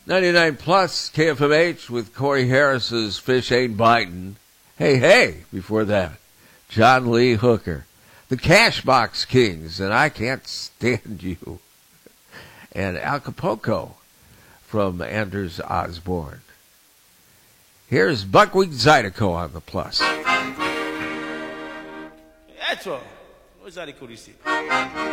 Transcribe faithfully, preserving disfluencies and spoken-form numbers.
ninety-nine plus K F M H with Corey Harris's Fish Ain't Biting. Hey, hey, before that, John Lee Hooker. The Cashbox Kings, and I Can't Stand You. And Acapulco from Anders Osborne. Here's Buckwheat Zydeco on the plus. That's all. What's Zydeco?